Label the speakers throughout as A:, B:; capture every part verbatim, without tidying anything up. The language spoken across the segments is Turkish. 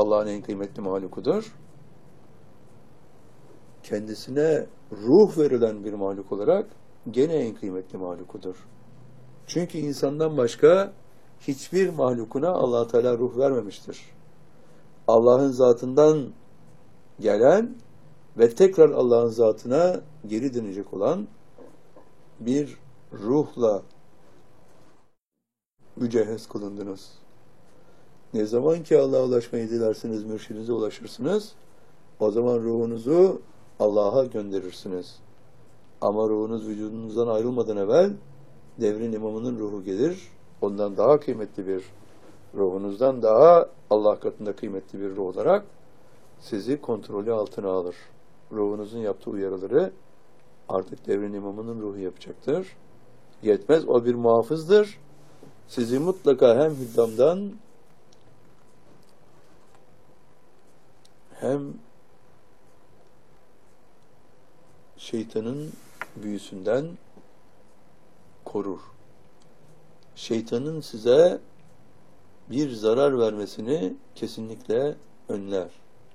A: Allah'ın en kıymetli mahlukudur. Kendisine ruh verilen bir mahluk olarak gene en kıymetli mahlukudur. Çünkü insandan başka hiçbir mahlukuna Allah Teala ruh vermemiştir. Allah'ın zatından gelen ve tekrar Allah'ın zatına geri dönecek olan bir ruhla mücehhez kılındınız. Ne zaman ki Allah'a ulaşmayı dilersiniz, mürşidinize ulaşırsınız, o zaman ruhunuzu Allah'a gönderirsiniz. Ama ruhunuz vücudunuzdan ayrılmadan evvel devrin imamının ruhu gelir. Ondan daha kıymetli bir, ruhunuzdan daha Allah katında kıymetli bir ruh olarak sizi kontrolü altına alır. Ruhunuzun yaptığı uyarıları artık devrin imamının ruhu yapacaktır. Yetmez, o bir muhafızdır. Sizi mutlaka hem hüddamdan hem şeytanın büyüsünden korur. Şeytanın size bir zarar vermesini kesinlikle önler.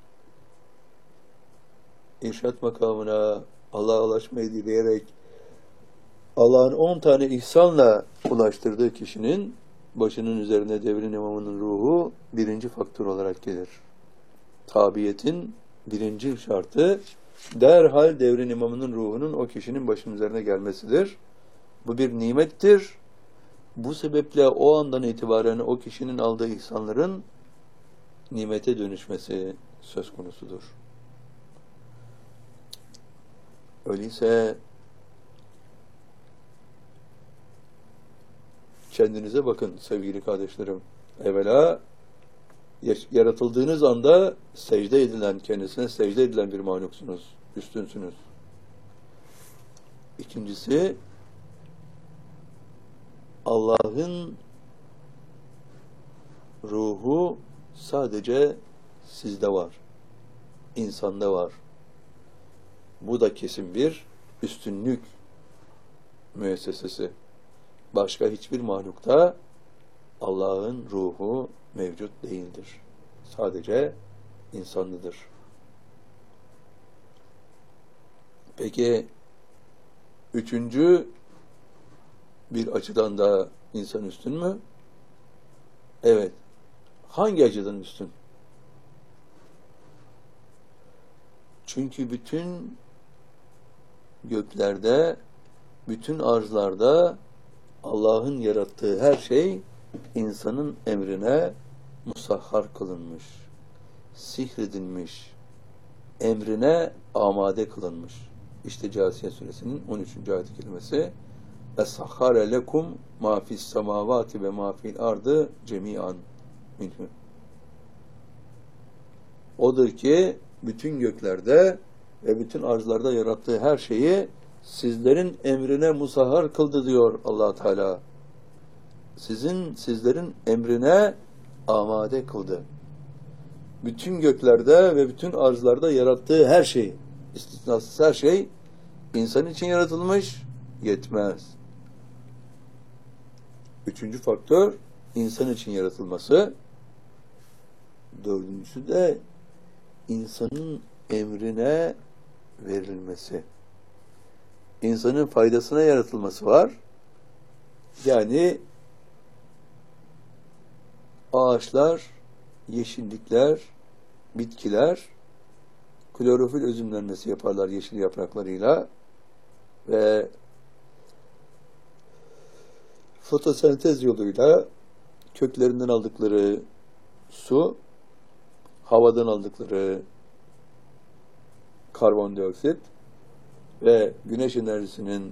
A: İrşad makamına Allah'a ulaşmayı dileyerek Allah'ın on tane ihsanla ulaştırdığı kişinin başının üzerine devrin imamının ruhu birinci faktör olarak gelir. Tabiyetin birinci şartı derhal devrin imamının ruhunun o kişinin başının üzerine gelmesidir. Bu bir nimettir. Bu sebeple o andan itibaren o kişinin aldığı ihsanların nimete dönüşmesi söz konusudur. Öyleyse kendinize bakın sevgili kardeşlerim. Evvela yaratıldığınız anda secde edilen, kendisine secde edilen bir mahluksunuz, üstünsünüz. İkincisi, Allah'ın ruhu sadece sizde var, insanda var. Bu da kesin bir üstünlük müessesesi. Başka hiçbir mahlukta Allah'ın ruhu mevcut değildir. Sadece insanlıdır. Peki, üçüncü bir açıdan da insan üstün mü? Evet. Hangi açıdan üstün? Çünkü bütün göklerde, bütün arzlarda Allah'ın yarattığı her şey insanın emrine musahhar kılınmış, sihredilmiş, emrine amade kılınmış. İşte Câsiye suresinin on üçüncü ayet-i kerimesi اَسَخَّرَ لَكُمْ مَا فِي السَّمَاوَاتِ وَمَا فِي الْاَرْضِ جَمِيعًا minhu. Odur ki bütün göklerde ve bütün arzlarda yarattığı her şeyi sizlerin emrine musahhar kıldı diyor Allah Teala. Sizin, sizlerin emrine amade kıldı. Bütün göklerde ve bütün arzlarda yarattığı her şey, istisnasız her şey insan için yaratılmış, yetmez. Üçüncü faktör, insan için yaratılması. Dördüncüsü de insanın emrine verilmesi. İnsanın faydasına yaratılması var. Yani ağaçlar, yeşillikler, bitkiler klorofil özümlenmesi yaparlar yeşil yapraklarıyla ve fotosentez yoluyla köklerinden aldıkları su, havadan aldıkları karbondioksit ve güneş enerjisinin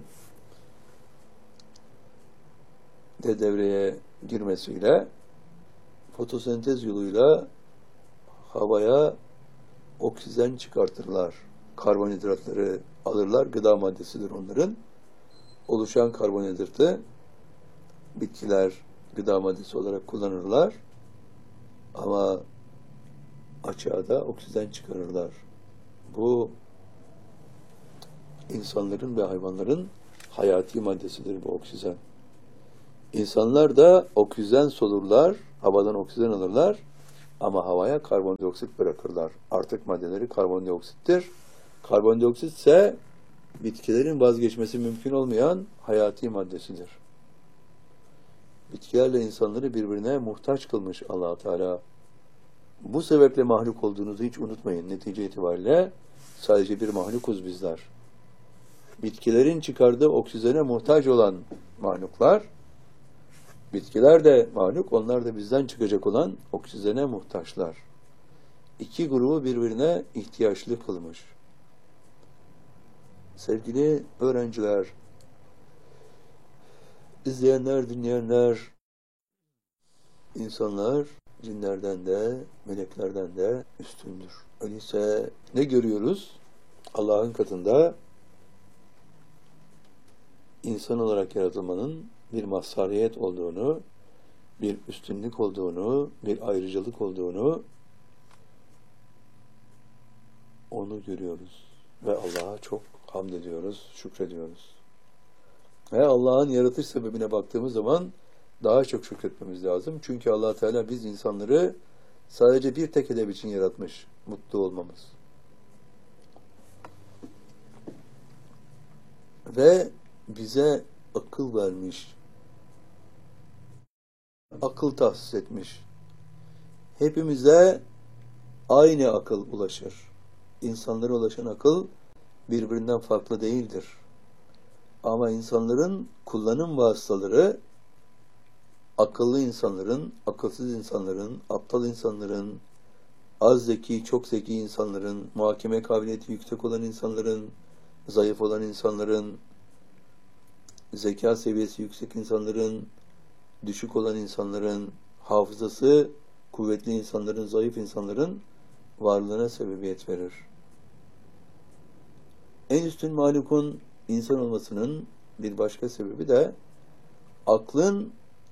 A: de devreye girmesiyle fotosentez yoluyla havaya oksijen çıkartırlar. Karbonhidratları alırlar. Gıda maddesidir onların. Oluşan karbonhidratı bitkiler gıda maddesi olarak kullanırlar. Ama açığa da oksijen çıkarırlar. Bu insanların ve hayvanların hayati maddesidir bu oksijen. İnsanlar da oksijen solurlar, havadan oksijen alırlar Ama havaya karbondioksit bırakırlar. Artık maddeleri karbondioksittir. Karbondioksit ise bitkilerin vazgeçmesi mümkün olmayan hayati maddesidir. Bitkilerle insanları birbirine muhtaç kılmış Allah Teala. Bu sebeple mahluk olduğunuzu hiç unutmayın. Netice itibariyle sadece bir mahlukuz bizler. Bitkilerin çıkardığı oksijene muhtaç olan mahluklar, bitkiler de mahluk, onlar da bizden çıkacak olan oksijene muhtaçlar. İki grubu birbirine ihtiyaçlı kılmış. Sevgili öğrenciler, izleyenler, dinleyenler, insanlar cinlerden de, meleklerden de üstündür. Öyleyse ne görüyoruz? Allah'ın katında insan olarak yaratılmanın bir mazhariyet olduğunu, bir üstünlük olduğunu, bir ayrıcalık olduğunu onu görüyoruz. Ve Allah'a çok hamd ediyoruz, şükrediyoruz. Ve Allah'ın yaratış sebebine baktığımız zaman daha çok şükretmemiz lazım. Çünkü Allah Teala biz insanları sadece bir tek hedef için yaratmış, mutlu olmamız. Ve bize akıl vermiş, akıl tahsis etmiş. Hepimize aynı akıl ulaşır. İnsanlara ulaşan akıl birbirinden farklı değildir. Ama insanların kullanım vasıtaları, akıllı insanların, akılsız insanların, aptal insanların, az zeki, çok zeki insanların, muhakeme kabiliyeti yüksek olan insanların, zayıf olan insanların, zeka seviyesi yüksek insanların, düşük olan insanların, hafızası kuvvetli insanların, zayıf insanların varlığına sebebiyet verir. En üstün mahlukun insan olmasının bir başka sebebi de aklın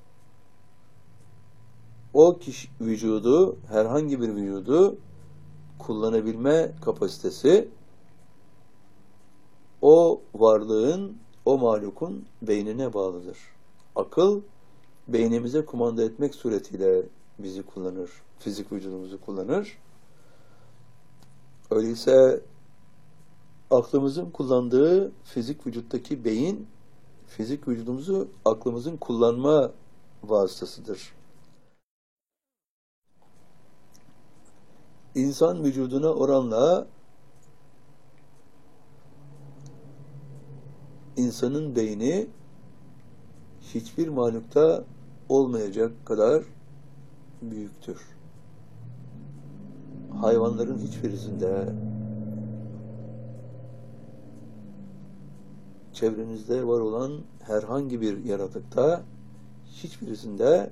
A: o kişi vücudu, herhangi bir vücudu kullanabilme kapasitesi o varlığın, o mahlukun beynine bağlıdır. Akıl, beynimize kumanda etmek suretiyle bizi kullanır, fizik vücudumuzu kullanır. Öyleyse aklımızın kullandığı fizik vücuttaki beyin, fizik vücudumuzu aklımızın kullanma vasıtasıdır. İnsan vücuduna oranla insanın beyni hiçbir mahlukta olmayacak kadar büyüktür. Hayvanların hiçbirisinde, çevrenizde var olan herhangi bir yaratıkta, hiçbirisinde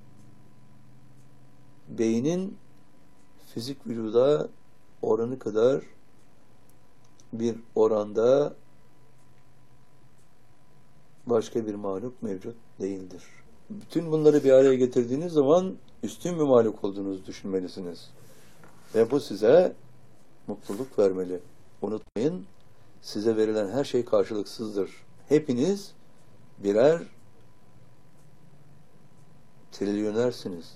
A: beynin fizik vücuda oranı kadar bir oranda başka bir mahluk mevcut değildir. Bütün bunları bir araya getirdiğiniz zaman üstün bir mahluk olduğunuzu düşünmelisiniz. Ve bu size mutluluk vermeli. Unutmayın, size verilen her şey karşılıksızdır. Hepiniz birer trilyonersiniz.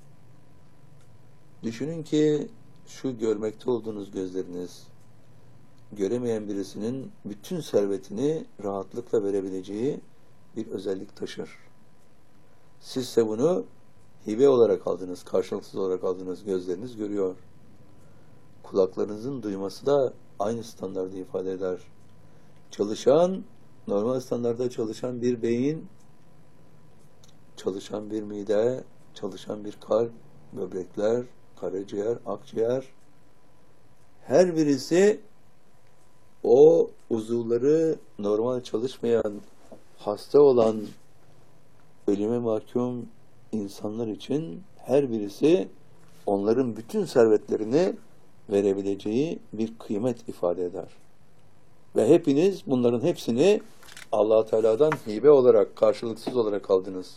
A: Düşünün ki şu görmekte olduğunuz gözleriniz, göremeyen birisinin bütün servetini rahatlıkla verebileceği bir özellik taşır. Sizse bunu hibe olarak aldınız, karşılıksız olarak aldığınız gözleriniz görüyor. Kulaklarınızın duyması da aynı standardı ifade eder. Çalışan, normal standarda çalışan bir beyin, çalışan bir mide, çalışan bir kalp, böbrekler, karaciğer, akciğer, her birisi o uzuvları normal çalışmayan, hasta olan, ölüme mahkum insanlar için her birisi onların bütün servetlerini verebileceği bir kıymet ifade eder. Ve hepiniz bunların hepsini Allah Teala'dan hibe olarak, karşılıksız olarak aldınız.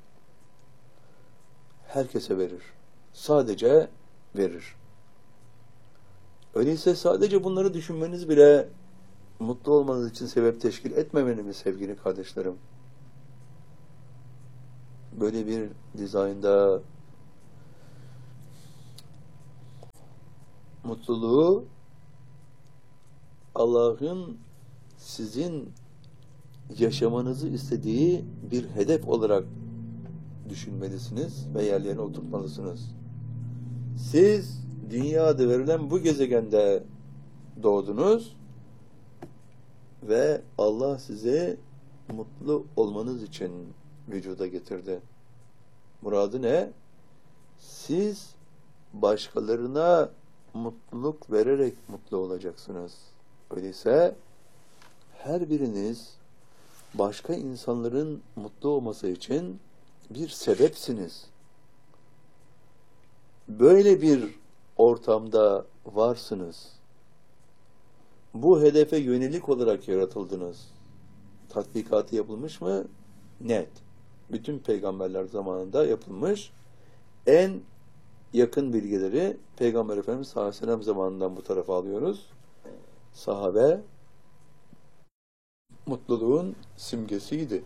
A: Herkese verir. Sadece verir. Öyleyse sadece bunları düşünmeniz bile mutlu olmanız için sebep teşkil etmemeli mi sevgili kardeşlerim? Böyle bir dizaynda mutluluğu Allah'ın sizin yaşamanızı istediği bir hedef olarak düşünmelisiniz ve yerlerine oturtmalısınız. Siz dünyada verilen bu gezegende doğdunuz ve Allah sizi mutlu olmanız için vücuda getirdi. Muradı ne? Siz başkalarına mutluluk vererek mutlu olacaksınız. Öyleyse her biriniz başka insanların mutlu olması için bir sebepsiniz. Böyle bir ortamda varsınız. Bu hedefe yönelik olarak yaratıldınız. Tatbikatı yapılmış mı? Net. Bütün peygamberler zamanında yapılmış. En yakın bilgileri Peygamber Efendimiz sallallahu aleyhi ve sellem zamanından bu tarafa alıyoruz. Sahabe mutluluğun simgesiydi.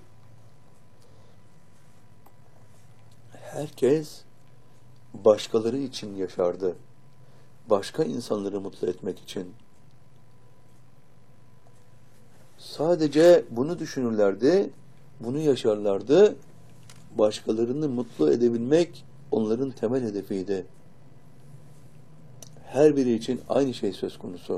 A: Herkes başkaları için yaşardı. Başka insanları mutlu etmek için. Sadece bunu düşünürlerdi, bunu yaşarlardı. Başkalarını mutlu edebilmek onların temel hedefiydi. Her biri için aynı şey söz konusu.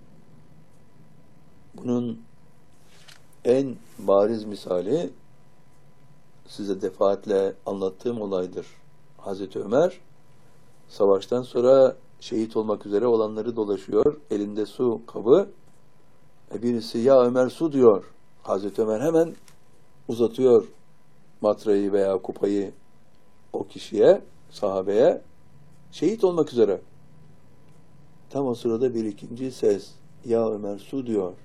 A: Bunun en bariz misali size defaatle anlattığım olaydır. Hazreti Ömer savaştan sonra şehit olmak üzere olanları dolaşıyor. Elinde su kabı. E birisi ya Ömer su diyor. Hazreti Ömer hemen uzatıyor matrayı veya kupayı o kişiye, sahabeye, şehit olmak üzere. Tam o sırada bir ikinci ses ya Ömer su diyor.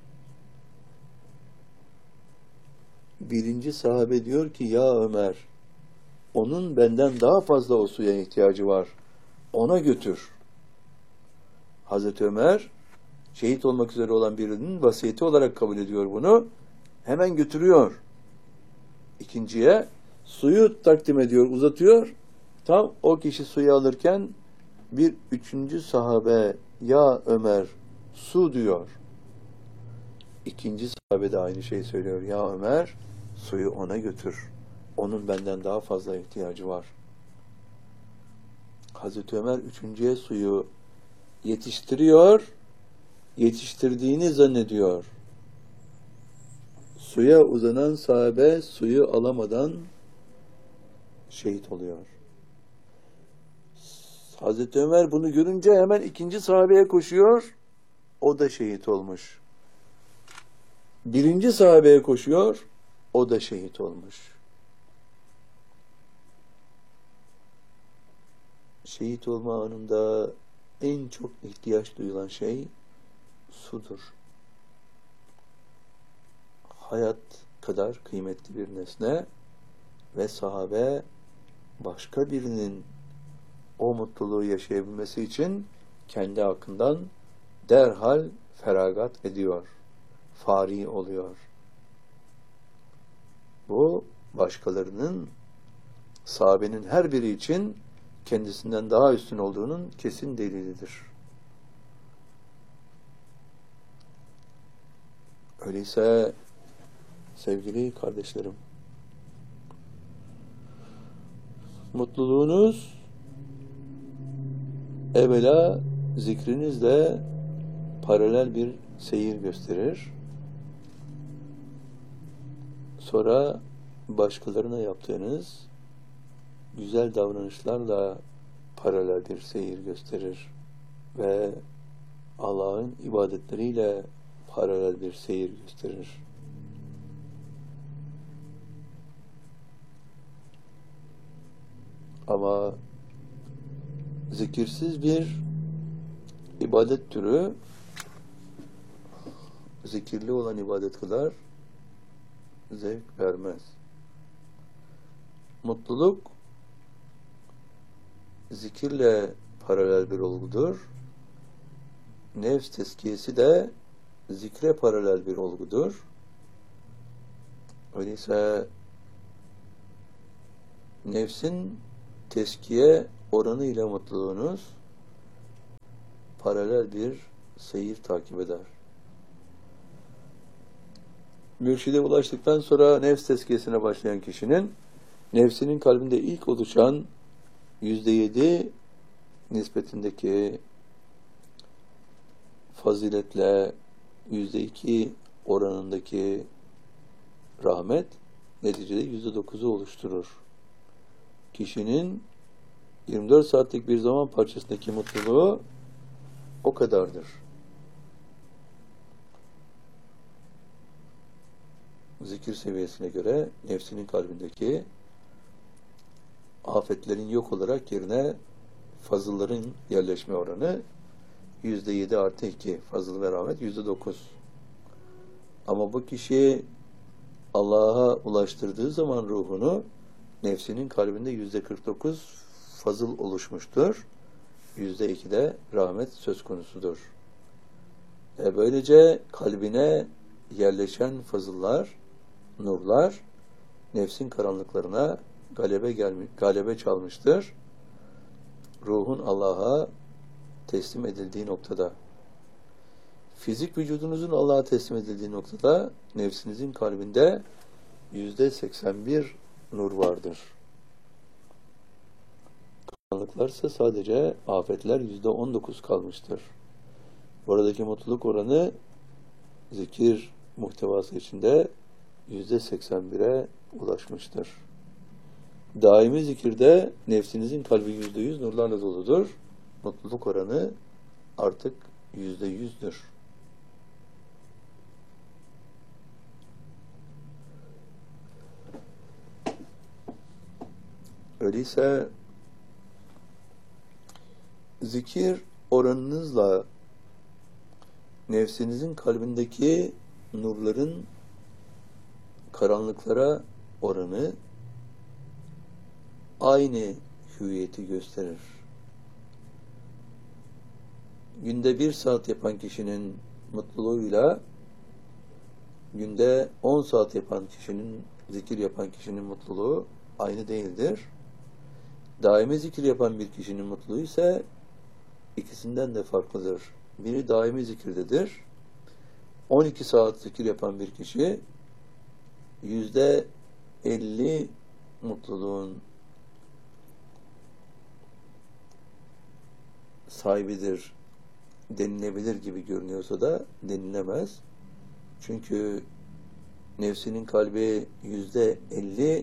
A: Birinci sahabe diyor ki ya Ömer, onun benden daha fazla o suya ihtiyacı var. Ona götür. Hazreti Ömer şehit olmak üzere olan birinin vasiyeti olarak kabul ediyor bunu. Hemen götürüyor. İkinciye suyu takdim ediyor, uzatıyor. Tam o kişi suyu alırken bir üçüncü sahabe ya Ömer su diyor. İkinci sahabe de aynı şeyi söylüyor. Ya Ömer suyu ona götür. Onun benden daha fazla ihtiyacı var. Hazreti Ömer üçüncüye suyu yetiştiriyor. Yetiştirdiğini zannediyor. Suya uzanan sahabe suyu alamadan şehit oluyor. Hazreti Ömer bunu görünce hemen ikinci sahabeye koşuyor. O da şehit olmuş. Birinci sahabeye koşuyor. O da şehit olmuş. Şehit olma anında en çok ihtiyaç duyulan şey sudur. Hayat kadar kıymetli bir nesne ve sahabe başka birinin o mutluluğu yaşayabilmesi için kendi hakkından derhal feragat ediyor. Fari oluyor. Bu başkalarının sahabenin her biri için kendisinden daha üstün olduğunun kesin delilidir. Öyleyse sevgili kardeşlerim, mutluluğunuz evvela zikrinizle paralel bir seyir gösterir. Sonra başkalarına yaptığınız güzel davranışlarla paralel bir seyir gösterir ve Allah'ın ibadetleriyle paralel bir seyir gösterir. Ama zikirsiz bir ibadet türü zikirli olan ibadet kadar zevk vermez. Mutluluk zikirle paralel bir olgudur. Nefs tezkiyesi de zikre paralel bir olgudur. Öyleyse nefsin tezkiye oranı ile mutluluğunuz paralel bir seyir takip eder. Mürşide ulaştıktan sonra nefs tezkiyesine başlayan kişinin nefsinin kalbinde ilk oluşan yüzde yedi nispetindeki faziletle yüzde iki oranındaki rahmet neticede yüzde dokuzu oluşturur. Kişinin yirmi dört saatlik bir zaman parçasındaki mutluluğu o kadardır. Zikir seviyesine göre nefsinin kalbindeki afetlerin yok olarak yerine fazılların yerleşme oranı yüzde yedi artı iki. Fazıl ve rahmet yüzde dokuz. Ama bu kişi Allah'a ulaştırdığı zaman ruhunu nefsinin kalbinde yüzde kırk dokuz fazıl oluşmuştur. Yüzde iki de rahmet söz konusudur. E böylece kalbine yerleşen fazıllar, nurlar nefsin karanlıklarına galebe gelmiş, galebe çalmıştır. Ruhun Allah'a teslim edildiği noktada, fizik vücudunuzun Allah'a teslim edildiği noktada nefsinizin kalbinde yüzde seksen bir nur vardır. Karanlıklarsa sadece afetler yüzde on dokuz kalmıştır. Buradaki mutluluk oranı zikir muhtevası içinde yüzde seksen bire ulaşmıştır. Daimi zikirde nefsinizin kalbi yüzde yüz nurlarla doludur. Mutluluk oranı artık yüzde yüzdür. Öyleyse zikir oranınızla nefsinizin kalbindeki nurların karanlıklara oranı aynı hüviyeti gösterir. Günde bir saat yapan kişinin mutluluğuyla günde on saat yapan kişinin, zikir yapan kişinin mutluluğu aynı değildir. Daimi zikir yapan bir kişinin mutluluğu ise ikisinden de farklıdır. Biri daimi zikirdedir. on iki saat zikir yapan bir kişi yüzde elli mutluluğun sahibidir denilebilir gibi görünüyorsa da denilemez. Çünkü nefsinin kalbi yüzde elli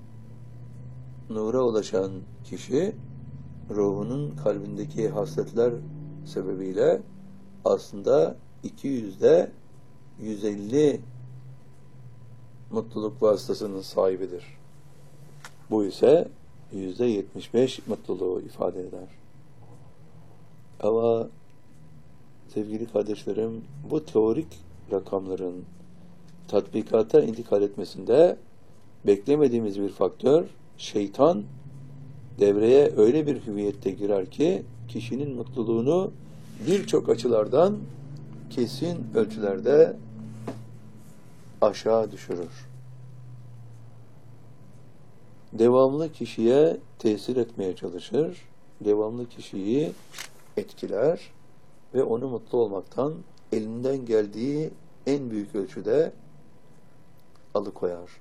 A: nura ulaşan kişi ruhunun kalbindeki hasletler sebebiyle aslında iki yüzde yüz elli mutluluk vasıtasının sahibidir. Bu ise yüzde yetmiş beş mutluluğu ifade eder. Ama sevgili kardeşlerim, bu teorik rakamların tatbikata intikal etmesinde beklemediğimiz bir faktör, şeytan devreye öyle bir hüviyette girer ki kişinin mutluluğunu birçok açılardan kesin ölçülerde aşağı düşürür. Devamlı kişiye tesir etmeye çalışır, devamlı kişiyi etkiler ve onu mutlu olmaktan elinden geldiği en büyük ölçüde alıkoyar.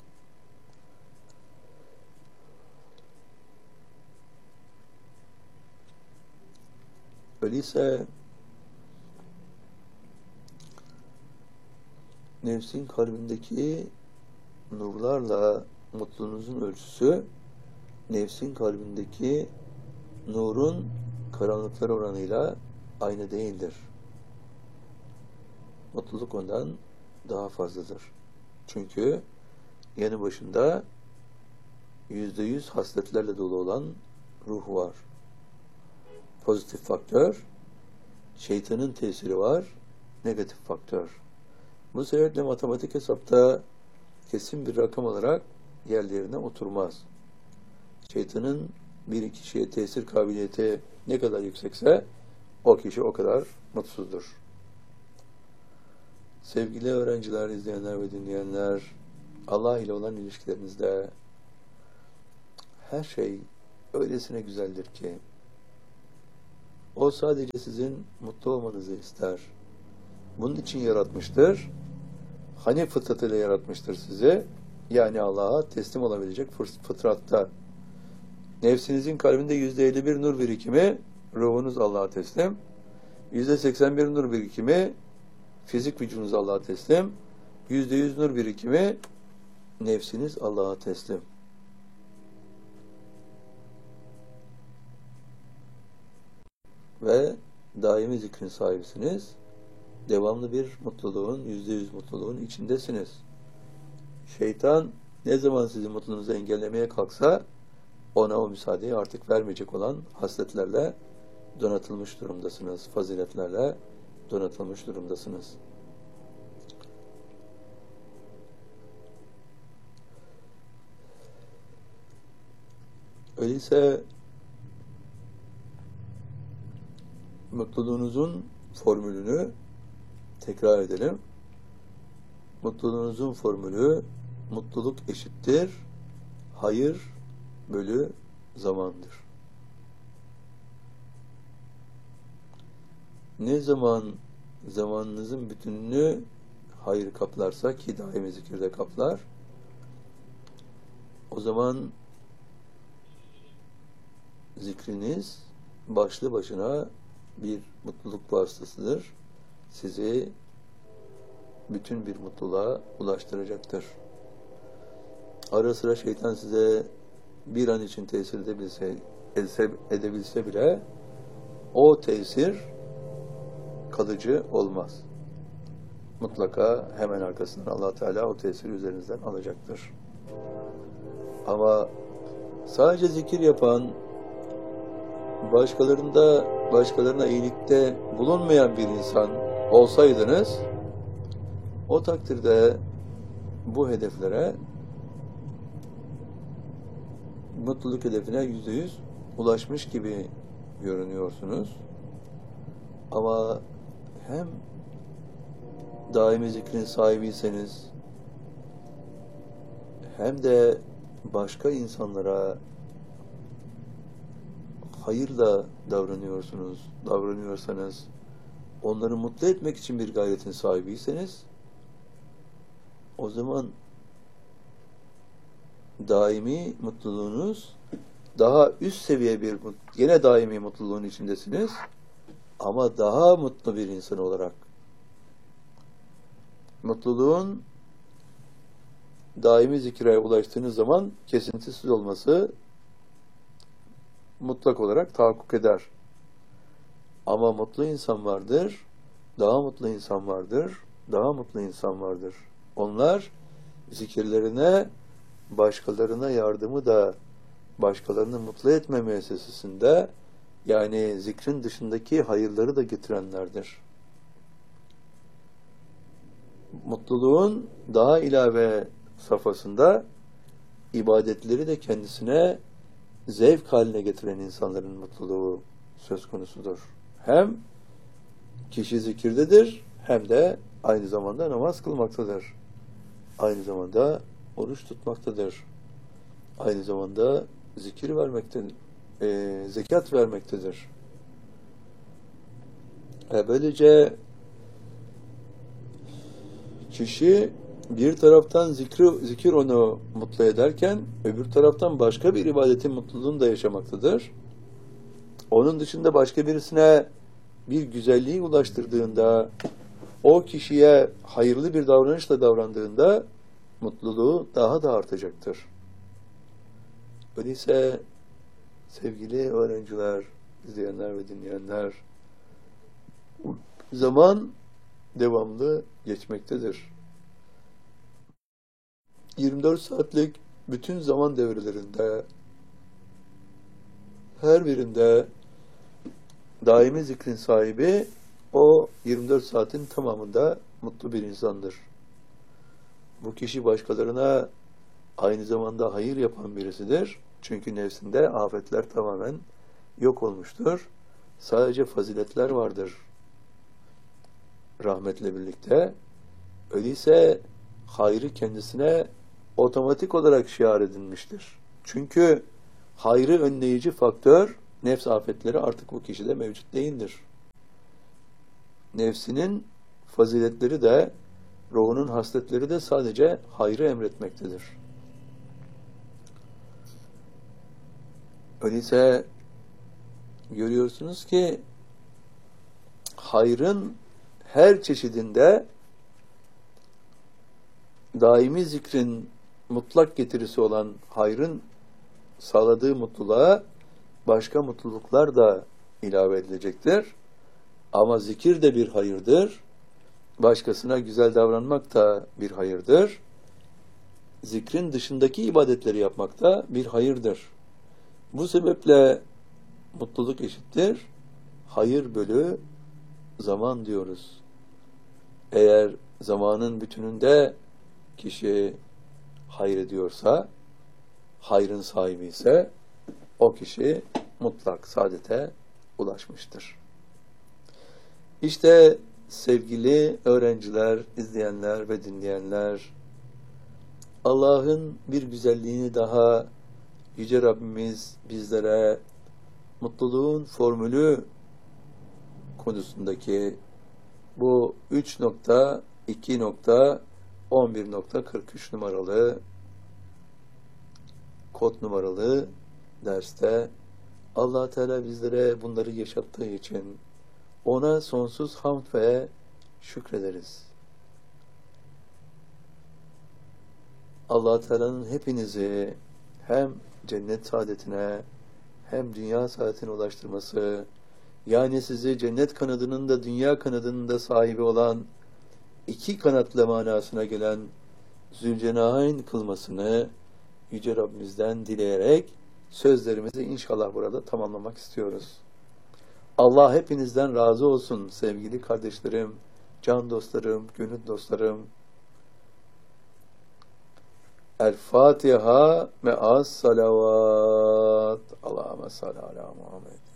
A: Öyleyse nefsin kalbindeki nurlarla mutluluğunuzun ölçüsü nefsin kalbindeki nurun karanlıklar oranıyla aynı değildir. Mutluluk ondan daha fazladır. Çünkü yanı başında yüzde yüz hasletlerle dolu olan ruh var. Pozitif faktör, şeytanın tesiri var, negatif faktör. Bu sebeple matematik hesapta kesin bir rakam olarak yerlerine oturmaz. Şeytanın bir kişiye tesir kabiliyeti ne kadar yüksekse o kişi o kadar mutsuzdur. Sevgili öğrenciler, izleyenler ve dinleyenler, Allah ile olan ilişkilerinizde her şey öylesine güzeldir ki O sadece sizin mutlu olmanızı ister. Bunun için yaratmıştır. Hanif fıtratıyla yaratmıştır sizi. Yani Allah'a teslim olabilecek fıtratta. Nefsinizin kalbinde yüzde elli bir nur birikimi, ruhunuz Allah'a teslim. Yüzde seksen bir nur birikimi, fizik vücudunuz Allah'a teslim. Yüzde yüz nur birikimi, nefsiniz Allah'a teslim. Ve daimi zikrin sahibisiniz. Devamlı bir mutluluğun, yüzde yüz mutluluğun içindesiniz. Şeytan ne zaman sizin mutluluğunuzu engellemeye kalksa, ona o müsaadeyi artık vermeyecek olan hasletlerle donatılmış durumdasınız. Faziletlerle donatılmış durumdasınız. Öyleyse mutluluğunuzun formülünü tekrar edelim. Mutluluğunuzun formülü mutluluk eşittir hayır bölü zamandır. Ne zaman zamanınızın bütününü hayır kaplarsa, ki daimi zikirde kaplar, o zaman zikriniz başlı başına bir mutluluk vasıtasıdır. Sizi bütün bir mutluluğa ulaştıracaktır. Ara sıra şeytan size bir an için tesir edebilse, edebilse bile o tesir kalıcı olmaz. Mutlaka hemen arkasından Allah Teala o tesiri üzerinizden alacaktır. Ama sadece zikir yapan, başkalarında başkalarına iyilikte bulunmayan bir insan olsaydınız, o takdirde bu hedeflere, mutluluk hedefine yüzde yüz ulaşmış gibi görünüyorsunuz. Ama hem daimi zikrin sahibiyseniz, hem de başka insanlara hayırla davranıyorsunuz, davranıyorsanız, onları mutlu etmek için bir gayretin sahibiyseniz, o zaman daimi mutluluğunuz daha üst seviye bir, yine daimi mutluluğun içindesiniz ama daha mutlu bir insan olarak. Mutluluğun daimi zikre ulaştığınız zaman kesintisiz olması mutlak olarak tahakkuk eder. Ama mutlu insan vardır, daha mutlu insan vardır, daha mutlu insan vardır. Onlar zikirlerine, başkalarına yardımı da, başkalarını mutlu etme müessesesinde, yani zikrin dışındaki hayırları da getirenlerdir. Mutluluğun daha ilave safhasında ibadetleri de kendisine zevk haline getiren insanların mutluluğu söz konusudur. Hem kişi zikirdedir, hem de aynı zamanda namaz kılmaktadır. Aynı zamanda oruç tutmaktadır. Aynı zamanda zikir vermektedir. E, zekat vermektedir. E, böylece kişi bir taraftan zikri, zikir onu mutlu ederken, öbür taraftan başka bir ibadetin mutluluğunu da yaşamaktadır. Onun dışında başka birisine bir güzelliği ulaştırdığında, o kişiye hayırlı bir davranışla davrandığında mutluluğu daha da artacaktır. Öyleyse sevgili öğrenciler, izleyenler ve dinleyenler, zaman devamlı geçmektedir. yirmi dört saatlik bütün zaman devrelerinde, her birinde daimi zikrin sahibi o yirmi dört saatin tamamında mutlu bir insandır. Bu kişi başkalarına aynı zamanda hayır yapan birisidir. Çünkü nefsinde afetler tamamen yok olmuştur. Sadece faziletler vardır rahmetle birlikte. Öyleyse hayrı kendisine otomatik olarak şiar edilmiştir. Çünkü hayrı önleyici faktör nefs afetleri artık bu kişide mevcut değildir. Nefsinin faziletleri de, ruhunun hasletleri de sadece hayrı emretmektedir. Öyleyse görüyorsunuz ki hayrın her çeşidinde daimi zikrin mutlak getirisi olan hayrın sağladığı mutluluğa başka mutluluklar da ilave edilecektir. Ama zikir de bir hayırdır. Başkasına güzel davranmak da bir hayırdır. Zikrin dışındaki ibadetleri yapmak da bir hayırdır. Bu sebeple mutluluk eşittir hayır bölü zaman diyoruz. Eğer zamanın bütününde kişi hayır ediyorsa, hayrın sahibi ise o kişi mutlak saadete ulaşmıştır. İşte sevgili öğrenciler, izleyenler ve dinleyenler, Allah'ın bir güzelliğini daha Yüce Rabbimiz bizlere mutluluğun formülü konusundaki bu üç nokta iki nokta on bir nokta kırk üç numaralı kod numaralı derste Allah Teala bizlere bunları yaşattığı için ona sonsuz hamd ve şükrederiz. Allah Teala'nın hepinizi hem cennet saadetine hem dünya saadetine ulaştırması, yani sizi cennet kanadının da dünya kanadının da sahibi olan iki kanatlı manasına gelen Zülcenahayn kılmasını Yüce Rabbimizden dileyerek sözlerimizi inşallah burada tamamlamak istiyoruz. Allah hepinizden razı olsun sevgili kardeşlerim, can dostlarım, gönül dostlarım. El Fatiha me'as salavat. Allahümme salli ala Muhammed.